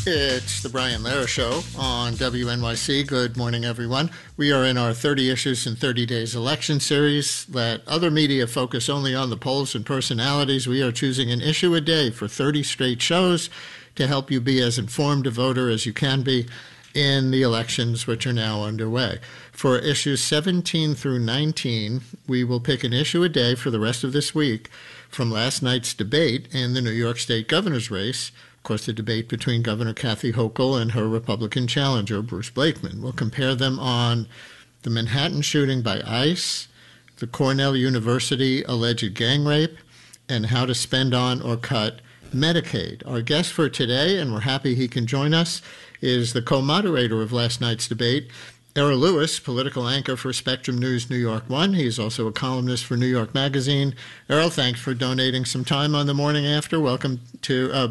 It's the Brian Lehrer Show on WNYC. Good morning, everyone. We are in our 30 Issues in 30 Days election series. Let other media focus only on the polls and personalities. We are choosing an issue a day for 30 straight shows to help you be as informed a voter as you can be in the elections which are now underway. For issues 17 through 19, we will pick an issue a day for the rest of this week from last night's debate in the New York State governor's race. Of course, the debate between Governor Kathy Hochul and her Republican challenger, Bruce Blakeman. We'll compare them on the Manhattan shooting by ICE, the Cornell University alleged gang rape, and how to spend on or cut Medicaid. Our guest for today, and we're happy he can join us, is the co-moderator of last night's debate, Errol Louis, political anchor for Spectrum News New York One. He's also a columnist for New York Magazine. Errol, thanks for donating some time on the morning after. Welcome back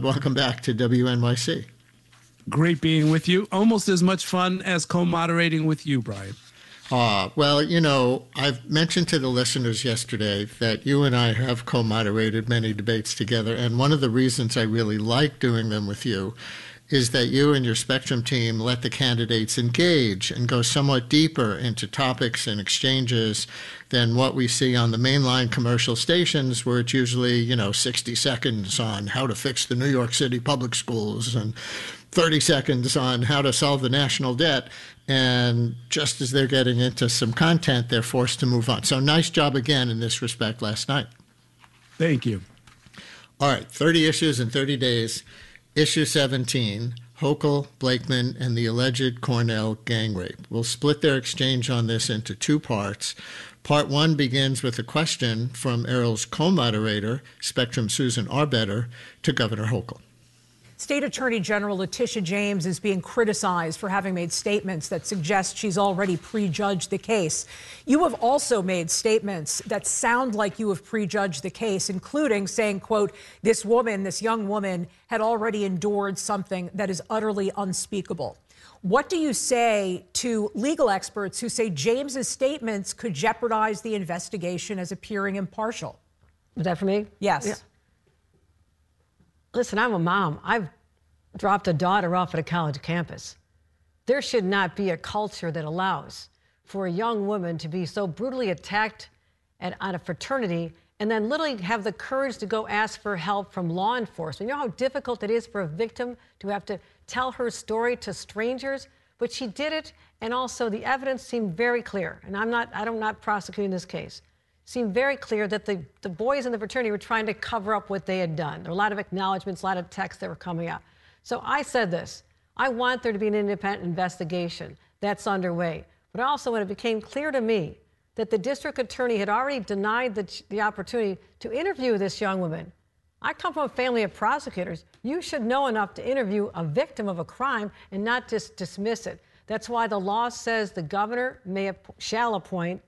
to WNYC. Great being with you. Almost as much fun as co-moderating with you, Brian. Well, you know, I've mentioned to the listeners yesterday that you and I have co-moderated many debates together, and one of the reasons I really like doing them with you is that you and your Spectrum team let the candidates engage and go somewhat deeper into topics and exchanges than what we see on the mainline commercial stations, where it's usually, 60 seconds on how to fix the New York City public schools and 30 seconds on how to solve the national debt. And just as they're getting into some content, they're forced to move on. So nice job again in this respect last night. Thank you. All right, 30 issues in 30 days. Issue 17, Hochul, Blakeman, and the alleged Cornell gang rape. We'll split their exchange on this into two parts. Part one begins with a question from Errol's co-moderator, Spectrum Susan Arbetter, to Governor Hochul. State Attorney General Letitia James is being criticized for having made statements that suggest she's already prejudged the case. You have also made statements that sound like you have prejudged the case, including saying, quote, this young woman, had already endured something that is utterly unspeakable. What do you say to legal experts who say James's statements could jeopardize the investigation as appearing impartial? Is that for me? Yes. Yeah. Listen, I'm a mom. I've dropped a daughter off at a college campus. There should not be a culture that allows for a young woman to be so brutally attacked at a fraternity and then literally have the courage to go ask for help from law enforcement. You know how difficult it is for a victim to have to tell her story to strangers? But she did it, and also the evidence seemed very clear. And I'm not prosecuting this case. Seemed very clear that the boys in the fraternity were trying to cover up what they had done. There were a lot of acknowledgments, a lot of texts that were coming out. So I said this, I want there to be an independent investigation that's underway. But also when it became clear to me that the district attorney had already denied the opportunity to interview this young woman. I come from a family of prosecutors. You should know enough to interview a victim of a crime and not just dismiss it. That's why the law says the governor shall appoint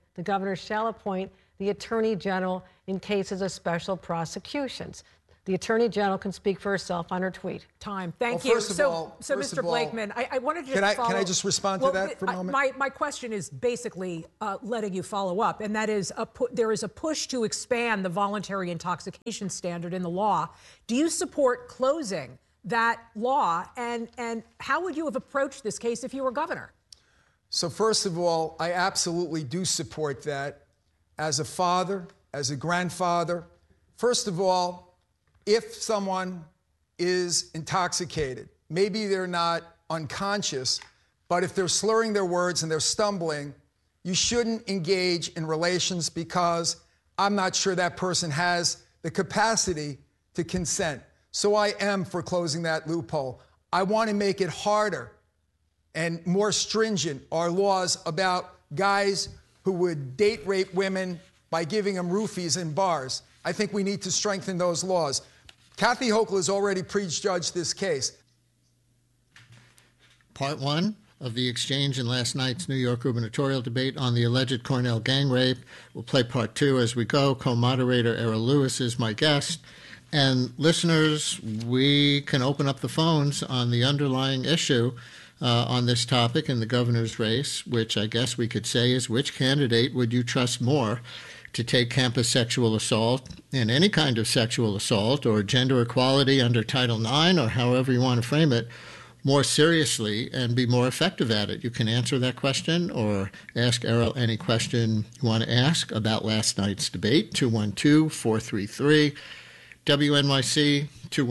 the Attorney General in cases of special prosecutions. The Attorney General can speak for herself on her tweet. Thank you. So, Mr. Blakeman, I wanted to just follow. Can I just respond to that for a moment? My question is basically letting you follow up, and that is there is a push to expand the voluntary intoxication standard in the law. Do you support closing that law, and how would you have approached this case if you were governor? So first of all, I absolutely do support that. As a father, as a grandfather, first of all, if someone is intoxicated, maybe they're not unconscious, but if they're slurring their words and they're stumbling, you shouldn't engage in relations because I'm not sure that person has the capacity to consent. So I am for closing that loophole. I want to make it harder and more stringent, our laws about guys who would date rape women by giving them roofies in bars. I think we need to strengthen those laws. Kathy Hochul has already prejudged this case. Part one of the exchange in last night's New York gubernatorial debate on the alleged Cornell gang rape. We'll play part two as we go. Co-moderator Errol Louis is my guest. And listeners, we can open up the phones on the underlying issue on this topic in the governor's race, which I guess we could say is which candidate would you trust more to take campus sexual assault and any kind of sexual assault or gender equality under Title IX or however you want to frame it, more seriously and be more effective at it? You can answer that question or ask Errol any question you want to ask about last night's debate. 212-433-WNYC,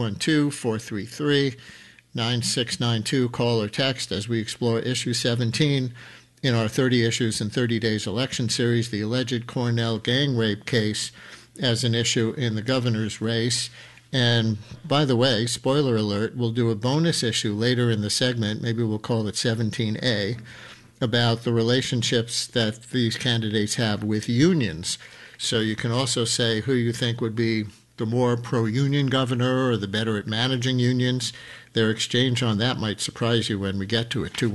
212-433-9692. Call or text as we explore issue 17 in our 30 Issues in 30 Days election series, the alleged Cornell gang rape case as an issue in the governor's race. And by the way, spoiler alert, we'll do a bonus issue later in the segment, maybe we'll call it 17A, about the relationships that these candidates have with unions. So you can also say who you think would be the more pro-union governor or the better at managing unions. Their exchange on that might surprise you when we get to it.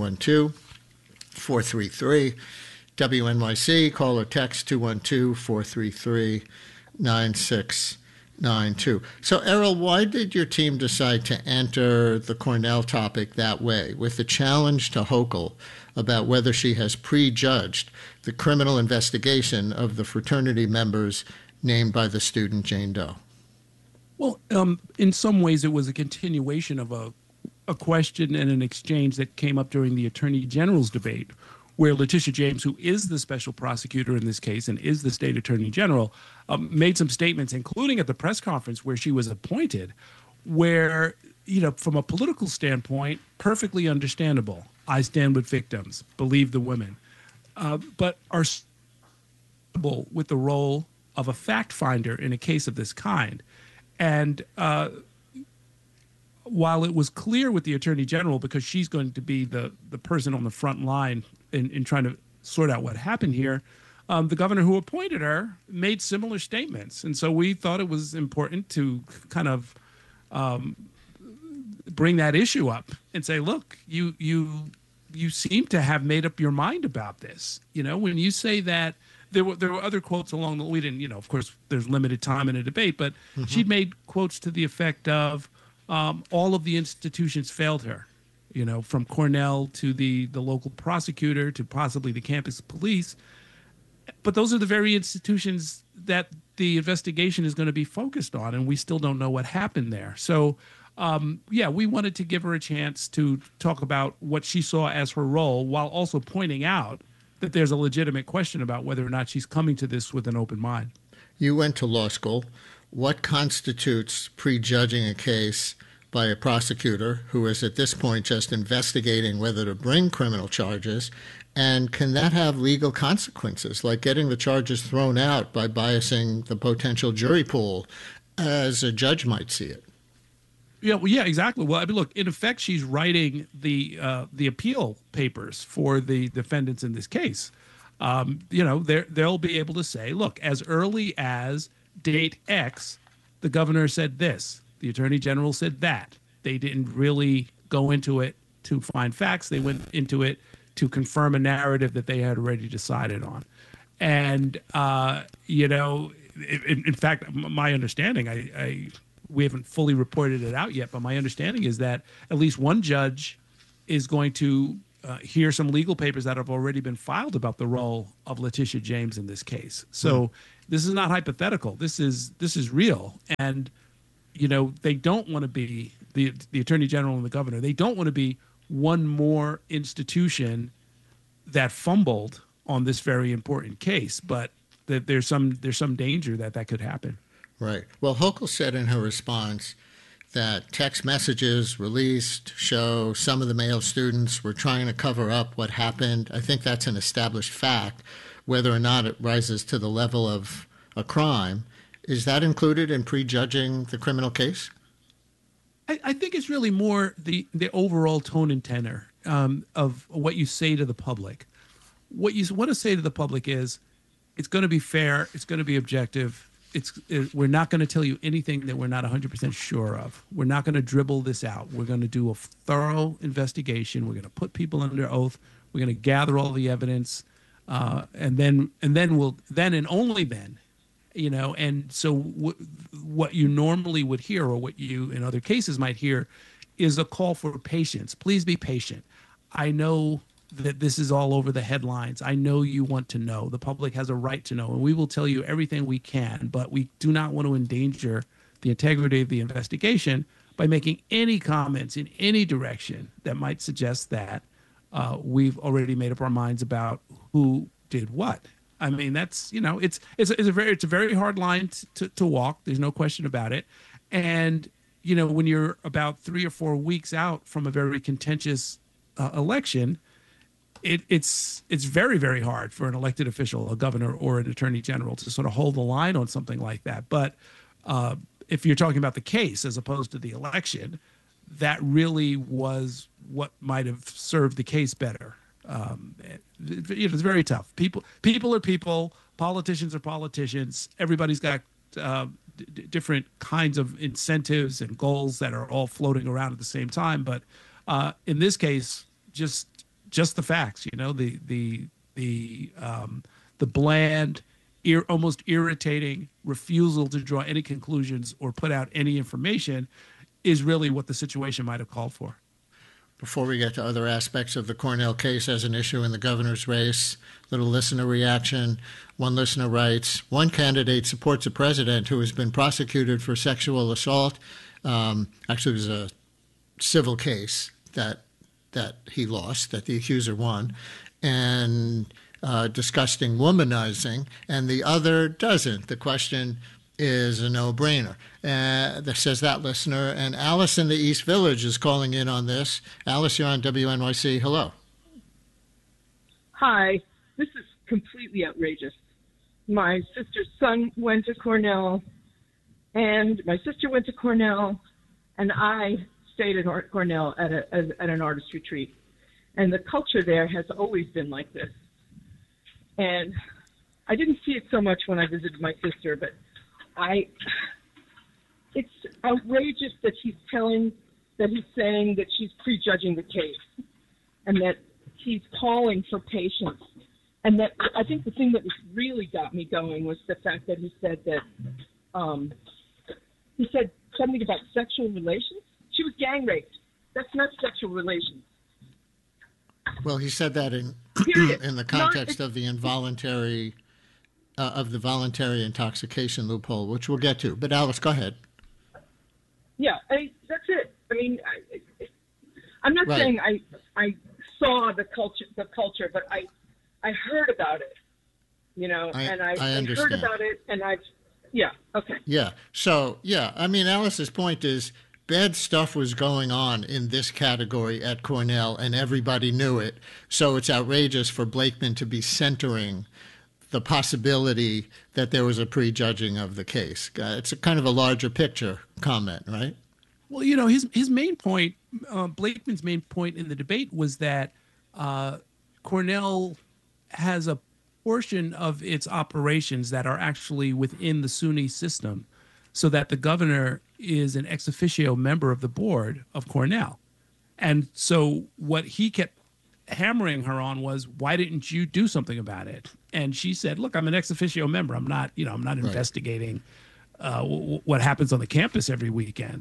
212-433-WNYC. Call or text 212-433-9692. So, Errol, why did your team decide to enter the Cornell topic that way, with the challenge to Hochul about whether she has prejudged the criminal investigation of the fraternity members named by the student Jane Doe? Well, in some ways, it was a continuation of a question and an exchange that came up during the Attorney General's debate, where Letitia James, who is the special prosecutor in this case and is the state attorney general, made some statements, including at the press conference where she was appointed, where, you know, from a political standpoint, perfectly understandable. I stand with victims, believe the women, but are with the role of a fact finder in a case of this kind. And while it was clear with the attorney general, because she's going to be the person on the front line in trying to sort out what happened here, the governor who appointed her made similar statements. And so we thought it was important to kind of bring that issue up and say, look, you seem to have made up your mind about this. You know, when you say that, there were other quotes along the, we didn't, you know, of course, there's limited time in a debate, but she'd made quotes to the effect of all of the institutions failed her, you know, from Cornell to the local prosecutor to possibly the campus police. But those are the very institutions that the investigation is going to be focused on, and we still don't know what happened there. So, yeah, we wanted to give her a chance to talk about what she saw as her role, while also pointing out that there's a legitimate question about whether or not she's coming to this with an open mind. You went to law school. What constitutes prejudging a case by a prosecutor who is at this point just investigating whether to bring criminal charges? And can that have legal consequences, like getting the charges thrown out by biasing the potential jury pool, as a judge might see it? Yeah, well, yeah, exactly. Well, I mean, look, in effect, she's writing the appeal papers for the defendants in this case. You know, they'll be able to say, look, as early as date X, the governor said this, the attorney general said that. They didn't really go into it to find facts. They went into it to confirm a narrative that they had already decided on. And, you know, in fact, my understanding, we haven't fully reported it out yet, but my understanding is that at least one judge is going to hear some legal papers that have already been filed about the role of Letitia James in this case. So this is not hypothetical. This is real. And, you know, they don't want to be, the attorney general and the governor, they don't want to be one more institution that fumbled on this very important case, but that there's some danger that could happen. Right. Well, Hochul said in her response that text messages released show some of the male students were trying to cover up what happened. I think that's an established fact. Whether or not it rises to the level of a crime, is that included in prejudging the criminal case? I think it's really more the overall tone and tenor of what you say to the public. What you want to say to the public is, it's going to be fair, it's going to be objective. We're not going to tell you anything that we're not 100% sure of. We're not going to dribble this out. We're going to do a thorough investigation. We're going to put people under oath. We're going to gather all the evidence, and then and only then, you know. And so what you normally would hear, or what you in other cases might hear, is a call for patience. Please be patient. I know that this is all over the headlines. I know you want to know. The public has a right to know, and we will tell you everything we can, but we do not want to endanger the integrity of the investigation by making any comments in any direction that might suggest that we've already made up our minds about who did what. I mean, that's, you know, it's a very hard line to walk. There's no question about it. And, you know, when you're about 3 or 4 weeks out from a very contentious election, it's very, very hard for an elected official, a governor or an attorney general, to sort of hold the line on something like that. But if you're talking about the case as opposed to the election, that really was what might have served the case better. It's very tough. People are people. Politicians are politicians. Everybody's got different kinds of incentives and goals that are all floating around at the same time. But in this case, just the facts. You know, the bland, almost irritating refusal to draw any conclusions or put out any information is really what the situation might have called for. Before we get to other aspects of the Cornell case as an issue in the governor's race, little listener reaction. One listener writes, one candidate supports a president who has been prosecuted for sexual assault. Actually, it was a civil case that he lost, that the accuser won, and disgusting womanizing, and the other doesn't. The question is a no-brainer. That says that listener. And Alice in the East Village is calling in on this. Alice, you're on WNYC. Hello. Hi. This is completely outrageous. My sister's son went to Cornell, and my sister went to Cornell, and I stayed at Cornell at an artist retreat. And the culture there has always been like this. And I didn't see it so much when I visited my sister, but it's outrageous that he's saying that she's prejudging the case, and that he's calling for patience. And that I think the thing that really got me going was the fact that he said that he said something about sexual relations. She was gang raped. That's not sexual relations. Well, he said that in the context of the involuntary. Of the voluntary intoxication loophole, which we'll get to. But Alice, go ahead. Yeah, that's it. I mean, I'm not saying I saw the culture, but I heard about it, you know, I heard about it, and okay. Yeah, so, I mean, Alice's point is bad stuff was going on in this category at Cornell, and everybody knew it, so it's outrageous for Blakeman to be centering the possibility that there was a prejudging of the case. It's a kind of a larger picture comment, right? Well, you know, his main point, Blakeman's main point in the debate was that Cornell has a portion of its operations that are actually within the SUNY system, so that the governor is an ex officio member of the board of Cornell. And so what he kept hammering her on was, why didn't you do something about it? And she said, look, I'm an ex officio member. I'm not investigating what happens on the campus every weekend.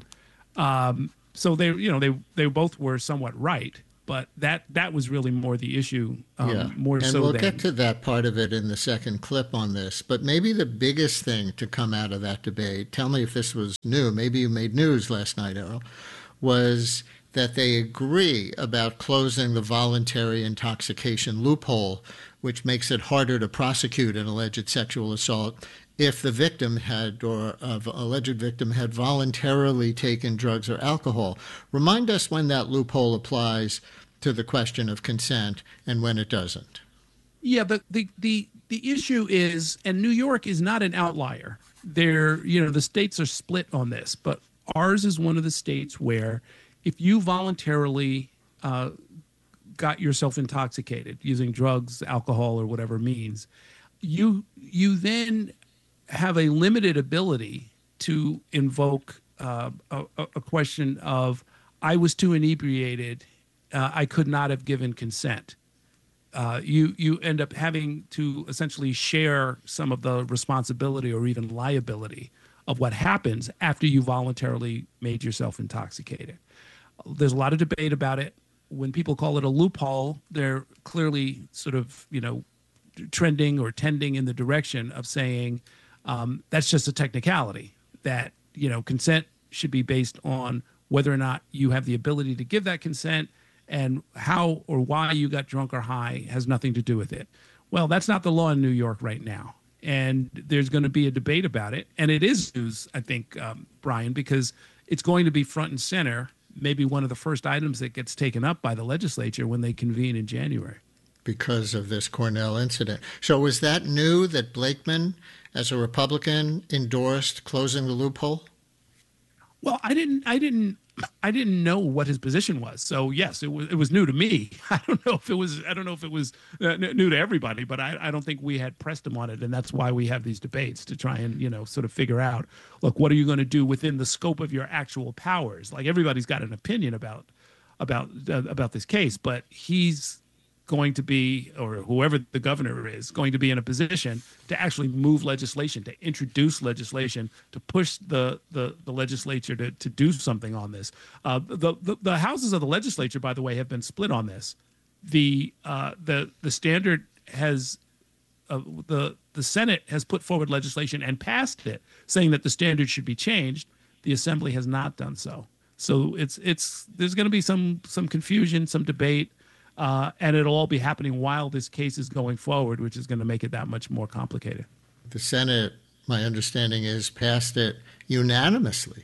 So they both were somewhat right, but that was really more the issue. More and so we'll get to that part of it in the second clip on this. But maybe the biggest thing to come out of that debate, tell me if this was new, maybe you made news last night, Errol, was that they agree about closing the voluntary intoxication loophole, which makes it harder to prosecute an alleged sexual assault if the victim alleged victim had voluntarily taken drugs or alcohol. Remind us when that loophole applies to the question of consent and when it doesn't. Yeah, but the issue is, and New York is not an outlier. The states are split on this, but ours is one of the states where if you voluntarily got yourself intoxicated using drugs, alcohol, or whatever means, you then have a limited ability to invoke a question of, I was too inebriated, I could not have given consent. You end up having to essentially share some of the responsibility or even liability of what happens after you voluntarily made yourself intoxicated. There's a lot of debate about it. When people call it a loophole, they're clearly sort of, trending or tending in the direction of saying that's just a technicality, that, consent should be based on whether or not you have the ability to give that consent, and how or why you got drunk or high has nothing to do with it. Well, that's not the law in New York right now. And there's going to be a debate about it. And it is news, I think, Brian, because it's going to be front and center, maybe one of the first items that gets taken up by the legislature when they convene in January. Because of this Cornell incident. So was that new that Blakeman, as a Republican, endorsed closing the loophole? Well, I didn't know what his position was. So yes, it was new to me. I don't know if it was new to everybody, but I don't think we had pressed him on it, and that's why we have these debates to try and sort of figure out, look, what are you going to do within the scope of your actual powers? Like, everybody's got an opinion about this case, but he's going to be, or whoever the governor is, going to be in a position to actually move legislation, to introduce legislation, to push the legislature to do something on this. The houses of the legislature, by the way, have been split on this. The standard has the Senate has put forward legislation and passed it, saying that the standard should be changed. The Assembly has not done so. So there's going to be some confusion, some debate. And it'll all be happening while this case is going forward, which is going to make it that much more complicated. The Senate, my understanding is, passed it unanimously,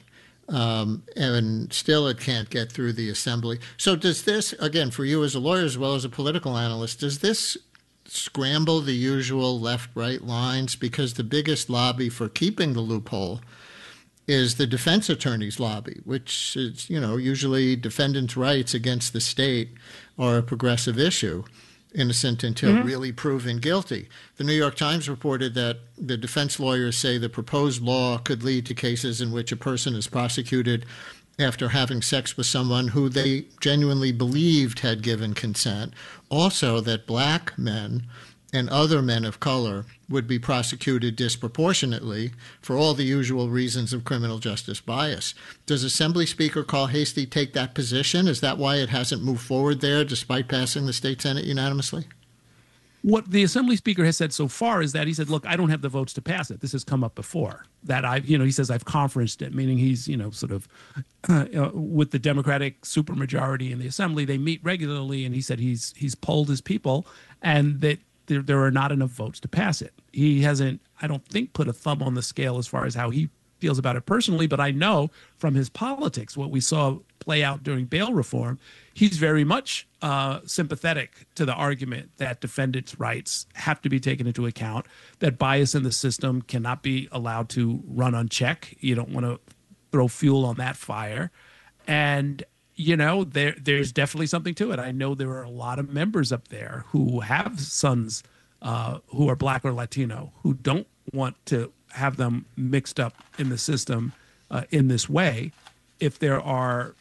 and still it can't get through the Assembly. So does this, again, for you as a lawyer as well as a political analyst, does this scramble the usual left-right lines? Because the biggest lobby for keeping the loophole is the defense attorney's lobby, which is, usually defendants' rights against the state are a progressive issue, innocent until really proven guilty. The New York Times reported that the defense lawyers say the proposed law could lead to cases in which a person is prosecuted after having sex with someone who they genuinely believed had given consent. Also, that black men and other men of color would be prosecuted disproportionately for all the usual reasons of criminal justice bias. Does Assembly Speaker Carl Heastie take that position? Is that why it hasn't moved forward there despite passing the state Senate unanimously? What the Assembly Speaker has said so far is that he said, look, I don't have the votes to pass it. This has come up before. That he says I've conferenced it, meaning he's, sort of with the Democratic supermajority in the Assembly. They meet regularly, and he said he's polled his people, and that there are not enough votes to pass it. He hasn't, I don't think, put a thumb on the scale as far as how he feels about it personally, but I know from his politics, what we saw play out during bail reform, he's very much sympathetic to the argument that defendants' rights have to be taken into account, that bias in the system cannot be allowed to run unchecked. You don't want to throw fuel on that fire. And there's definitely something to it. I know there are a lot of members up there who have sons who are black or Latino, who don't want to have them mixed up in the system in this way. If there are,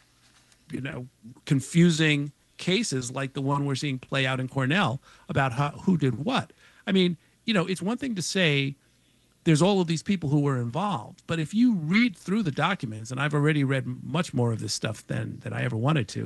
confusing cases like the one we're seeing play out in Cornell about who did what. I mean, it's one thing to say there's all of these people who were involved. But if you read through the documents, and I've already read much more of this stuff than I ever wanted to,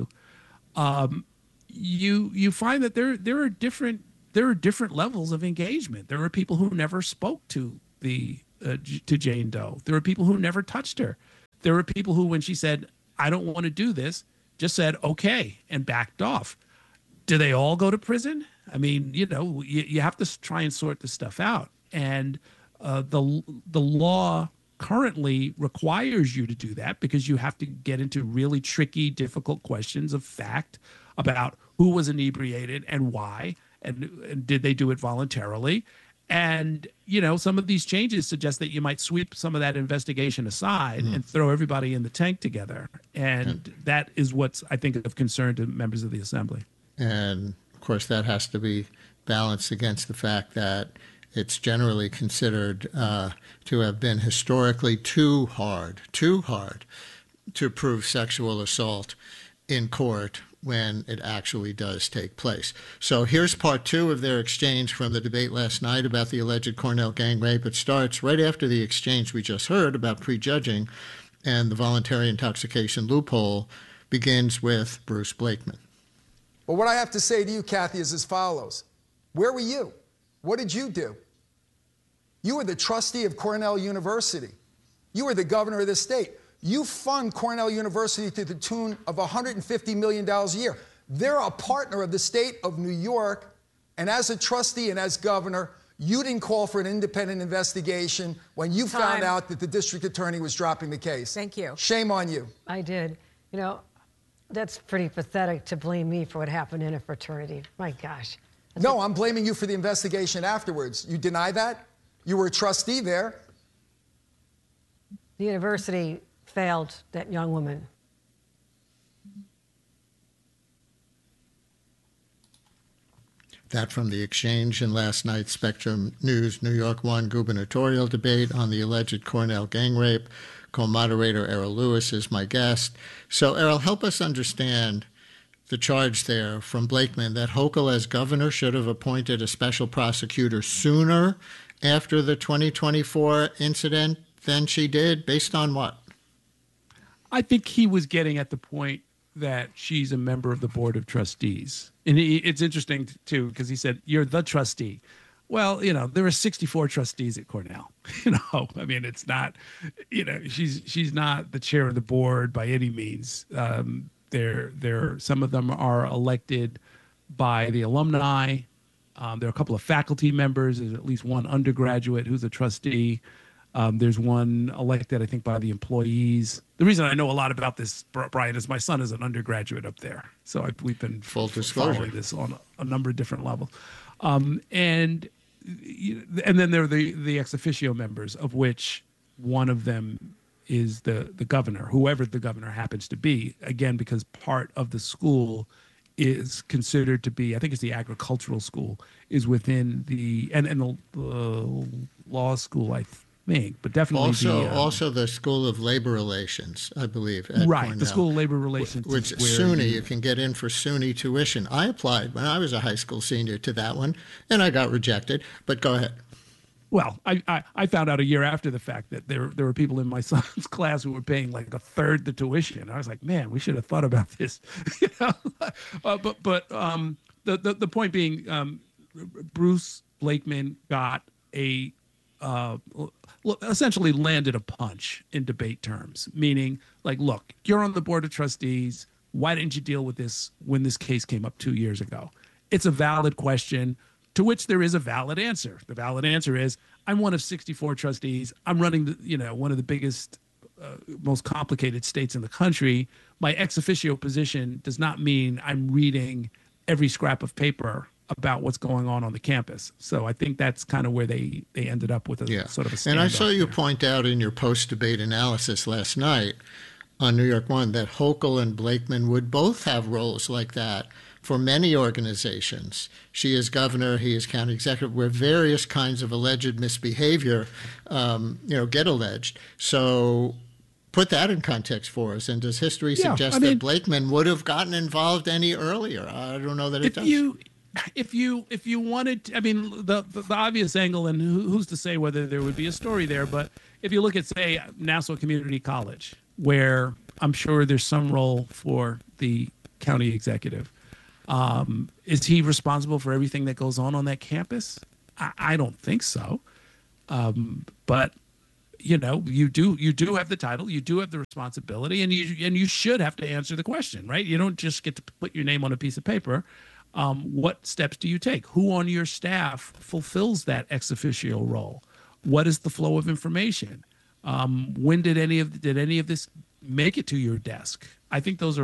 you find that there are different levels of engagement. There are people who never spoke to Jane Doe. There are people who never touched her. There are people who, when she said, I don't want to do this, just said, okay, and backed off. Do they all go to prison? I mean, you have to try and sort this stuff out. And the law currently requires you to do that because you have to get into really tricky, difficult questions of fact about who was inebriated and why, and did they do it voluntarily. And, some of these changes suggest that you might sweep some of that investigation aside and throw everybody in the tank together. And that is what's, I think, of concern to members of the Assembly. And, of course, that has to be balanced against the fact that it's generally considered to have been historically too hard to prove sexual assault in court when it actually does take place. So here's part two of their exchange from the debate last night about the alleged Cornell gang rape. It starts right after the exchange we just heard about prejudging, and the voluntary intoxication loophole begins with Bruce Blakeman. Well, what I have to say to you, Kathy, is as follows. Where were you? What did you do? You were the trustee of Cornell University. You were the governor of the state. You fund Cornell University to the tune of $150 million a year. They're a partner of the state of New York, and as a trustee and as governor, you didn't call for an independent investigation when you found out that the district attorney was dropping the case. Thank you. Shame on you. I did. You know, that's pretty pathetic to blame me for what happened in a fraternity. My gosh. No, I'm blaming you for the investigation afterwards. You deny that? You were a trustee there. The university failed that young woman. That from The Exchange in last night's Spectrum News New York One gubernatorial debate on the alleged Cornell gang rape. Co-moderator Errol Lewis is my guest. So, Errol, help us understand the charge there from Blakeman that Hochul, as governor, should have appointed a special prosecutor sooner after the 2024 incident than she did, based on what? I think he was getting at the point that she's a member of the board of trustees. And it's interesting, too, because he said, you're the trustee. Well, you know, there are 64 trustees at Cornell. You know, I mean, it's not, you know, she's not the chair of the board by any means. Some of them are elected by the alumni. There are a couple of faculty members. There's at least one undergraduate who's a trustee. There's one elected, I think, by the employees. The reason I know a lot about this, Brian, is my son is an undergraduate up there. So we've been following this on a number of different levels. And then there are the ex officio members, of which one of them is the governor, whoever the governor happens to be, again, because part of the school is considered to be, I think it's the agricultural school, is within the law school, I think, but definitely also the School of Labor Relations, I believe, at right, Cornell, the School of Labor Relations, which SUNY, you can get in for SUNY tuition. I applied when I was a high school senior to that one, and I got rejected. But go ahead. Well, I found out a year after the fact that there were people in my son's class who were paying like a third the tuition. I was like, man, we should have thought about this. You know? The point being, Bruce Blakeman got essentially landed a punch in debate terms, meaning like, look, you're on the board of trustees. Why didn't you deal with this when this case came up 2 years ago? It's a valid question, to which there is a valid answer. The valid answer is, I'm one of 64 trustees. I'm running one of the biggest, most complicated states in the country. My ex officio position does not mean I'm reading every scrap of paper about what's going on the campus. So I think that's kind of where they ended up with a sort of a standoff. And I saw you point out in your post-debate analysis last night on New York One that Hochul and Blakeman would both have roles like that for many organizations. She is governor, he is county executive, where various kinds of alleged misbehavior, get alleged. So put that in context for us. And does history suggest that Blakeman would have gotten involved any earlier? I don't know that it does. If you wanted to, I mean, the obvious angle, and who's to say whether there would be a story there, but if you look at, say, Nassau Community College, where I'm sure there's some role for the county executive, is he responsible for everything that goes on that campus? I don't think so. But you do have the title, you do have the responsibility, and you should have to answer the question, right? You don't just get to put your name on a piece of paper. What steps do you take? Who on your staff fulfills that ex officio role? What is the flow of information? When did any of this make it to your desk? I think those are